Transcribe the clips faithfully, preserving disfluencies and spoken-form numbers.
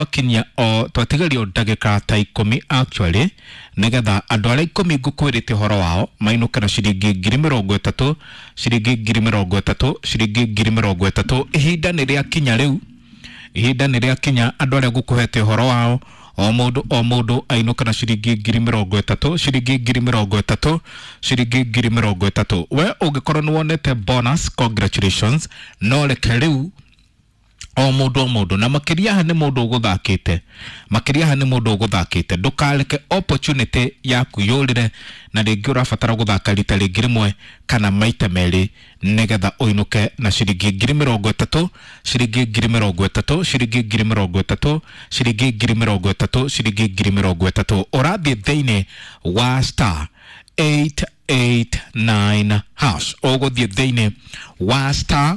kinya o twatigario ndagika ta ikumi actually negetha andu aria ikumi ngukwirite horo wao mainuke na ciringi ngiri mirongo itatu ciringi ngiri mirongo itatu ciringi ngiri mirongo itatu ihinda ni ria kinya riu ihinda ni ria kinya andu aria ngukuhete horo wao o mundu o mundu ainuka na ciringi ngiri mirongo itatu ciringi ngiri mirongo itatu ciringi ngiri mirongo itatu we ungikorwo ni wonete bonus congratulations no reke riu o mundu o mundu na makiria ha ni mundu uguthakite makiria ha ni mundu uguthakite ndukareke opportunity yaku yurire na ringi urabatara guthaka rita ringi rimwe kana maita meri negetha uinuke na ciringi ngiri mirongo itatu ciringi ngiri mirongo itatu ciringi ngiri mirongo itatu ciringi ngiri mirongo itatu ciringi ngiri mirongo itatu urathie thiini wa star eight eight nine hash uguthie thiini wa star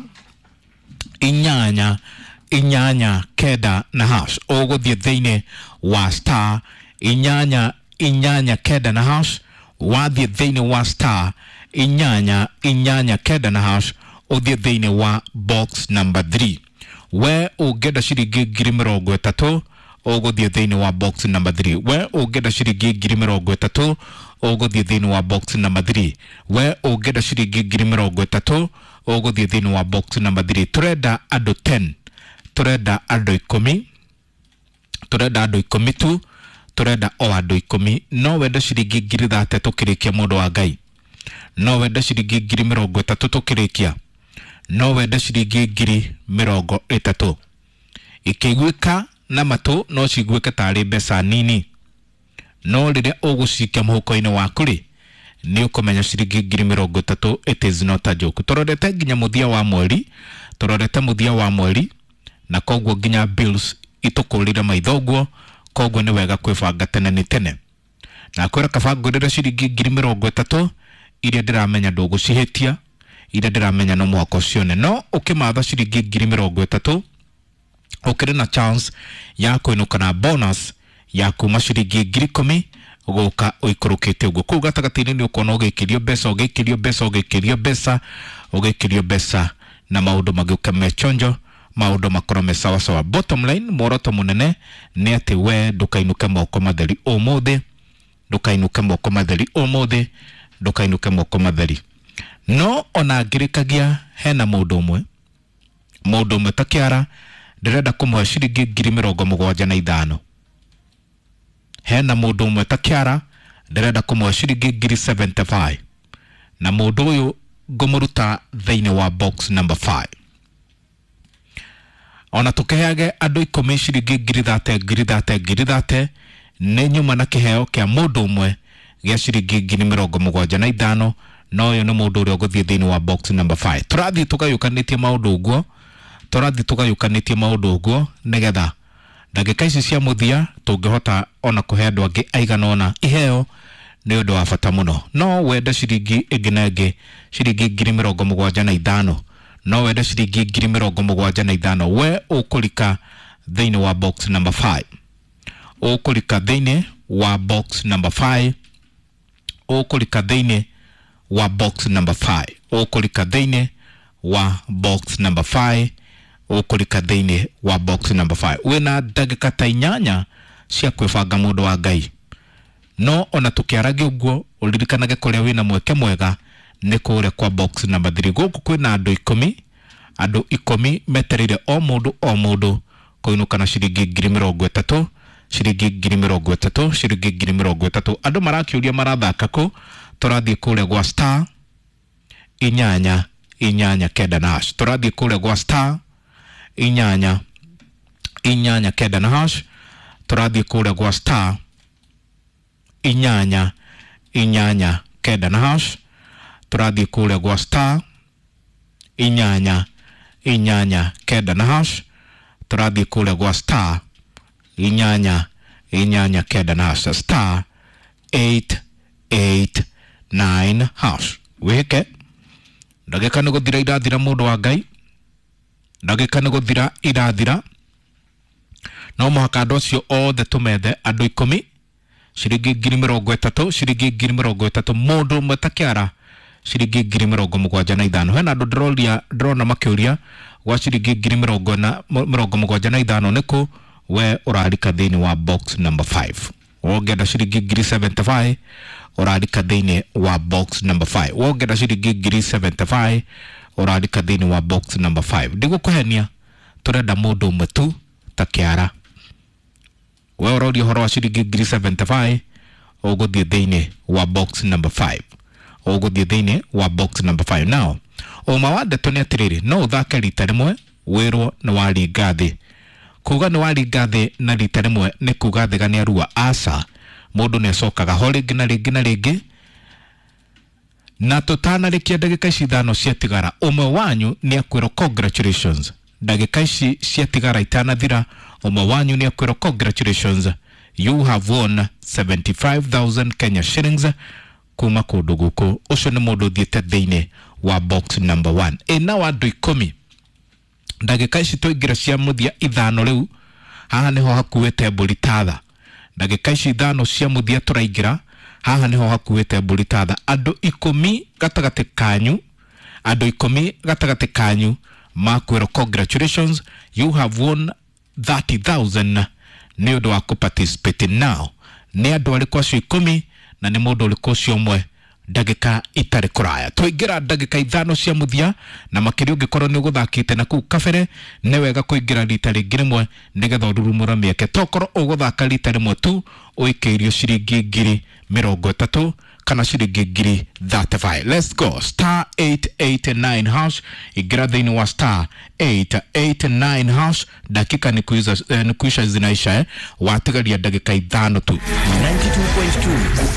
inyanya inyanya keda na hash uguthie thiini wa star inyanya inyanya keda na hash wathie thiini wa star inyanya inyanya keda na hash uthie thiini wa box number three we ugenda ciringi ngiri mirongo itatu uguthie thiini wa box number three we ugenda ciringi ngiri mirongo itatu uguthie thiini wa box number three we ugenda ciringi ngiri mirongo itatu uguthie thiini wa box number three turenda andu ten turenda andu ikumi turenda andu ikumi tu turenda o andu ikumi no wenda ciringi ngiri thate tukirikia mundu wa Ngai no wenda ciringi ngiri mirongo itatu tukirikia no wenda ciringi ngiri mirongo itatu ikiguika na matu no ciguike tari mbeca nini no riria ugucikia muhuko-ini waku ri ni ukumenya ciringi ngiri mirongo itatu it is not a joke turorete nginya muthia wa mweri turorete muthia wa mweri na kogwo nginya bills itukurira maithoguo kogwo ni wega kwibanga tene ni tene na kwira kabangurira ciringi ngiri mirongo itatu iria ndiramenya ndugucihitia iria ndiramenya no mwako cione no ukimatha ciringi ngiri mirongo itatu ukiri na chance ya kuinuka na bonus ya kuma ciringi ngiri ikumi guka uikurukite uguo kuu gatagati-ini ni ukona ugikirio mbeca ugikirio mbeca ugikirio mbeca ugikirio mbeca na maundu magiuka mechonjo maundu makoro me sawa sawa bottom line moroto munene ni ati we ndukainuke moko matheri umuthi ndukainuke moko matheri umuthi ndukainuke moko matheri no ona ngirikagia hena mundu umwe mundu umwe takiara ndirenda kumwe ciringi ngiri mirongo mugwanja na ithano hena mundu umwe takiara ndirenda kumwe ciringi ngiri seventy-five na mundu uyu ngumuruta thiini wa box number five ona tukeheage andu ikumi ciringi ngiri thate ngiri thate ngiri thate ni nyuma na kiheo kia mundu umwe gia ciringi ngiri mirongo mugwanja na ithano no uyu ni mundu uria uguthie thiini wa box number five turathie tugayukanitie maundu uguo turathie tugayukanitie maundu uguo negetha ndagika ici cia muthia tungihota ona kuhe andu angi aigana ona iheo ni undu wa bata muno no wenda ciringi ingi na ingi ciringi ngiri mirongo mugwanja na ithano no wenda ciringi ngiri mirongo mugwanja na ithano we ukurika thiini wa box number five ukurika thiini wa box number five ukurika thiini wa box number five ukurika thiini wa box number five ukurika thiini wa box number five wina ndagika ta inyanya cia kwibanga mundu wa Ngai no ona tukiaragia uguo ulirikanage kuria wina mweke mwega ni kuria kwa box number three guku kwina andu ikumi andu ikumi meterire o mundu o mundu kuinuka na ciringi ngiri mirongo itatu ciringi ngiri mirongo itatu ciringi ngiri mirongo itatu andu marakiuria marathaka ku turathie kuria gwa star inyanya inyanya kenda na hash turathie kuria gwa star inyanya inyanya kenda na hash turathie kuria gwa star inyanya inyanya kenda na hash turathie kuria gwa star inyanya inyanya kenda na hash turathie kuria gwa star inyanya inyanya kenda na hash star eight eight nine hash wike ndagika ni guthira irathira mundu wa Ngai ndagika ni guthira irathira no muhaka andu acio othe tumethe andu ikumi ciringi ngiri mirongo itatu ciringi ngiri mirongo itatu mundu umwe takiara ciringi ngiri mirongo mugwanja na ithano hena andu ndiroria ndirona makiuria gwa ciringi ngiri mirongo na mirongo mugwanja na ithano niku we urarika thini wa box number five. Wongera shiringi ngiri seventy-five urarika thini wa box number five. Wongera shiringi ngiri seventy-five urarika thini wa box number five. Ndigo kuhenia turenda mundu umwe tu ta Kiara. We urori horo wa shiringi ngiri seventy-five uguthie thini wa box number five. Uguthie thini wa box number five. Now uma wande tone atiriri no uthake rita rimwe wirwo na wari ngathi. Kuga ni wari ngathi na rita rimwe ni kuga thigani arua asa mundu ne sokaga ho ringi na ringi na ringi na tutana rikia ndagika ici ithano cia tigara. Umwe wanyu ni akwiro congratulations. Ndagika ici cia tigara itana thira umwe wanyu ni akwiro congratulations, you have won seventy-five thousand Kenya shillings kuma kundu guku. Ucio ni mundu thiete thiini wa box number one. Ina wa andu ikumi ndagika ici toingira cia muthia ithano riu haha niho hakuwete mburi tatha. Ndagika ici ithano cia muthia turaingira haha niho hakuwete mburi tatha. Andu ikumi gatagati kanyu andu ikumi gatagati kanyu makwiro congratulations, you have won thirty thousand ni undu wa kuparticipate. Now ni andu aliko acio ikumi na ni mundu uliko ucio umwe ndagika itari kuraya. Tuingira ndagika ithano cia muthia na makiri ungikorwo ni uguthakite na ku kabere ni wega kuingira rita ringi rimwe nigetha ururumura mieke. Tokorwo uguthaka rita rimwe tu uikeirio shiringi ngiri mirongo itatu kana shiringi ngiri thirty-five. Let's go. Star eight eight nine hash. Igira thini wa star eight eight nine hash. Dakika ni kuisha, eh, ni kuisha zinaisha eh. Watigaria dakika ithano tu. ninety-two point two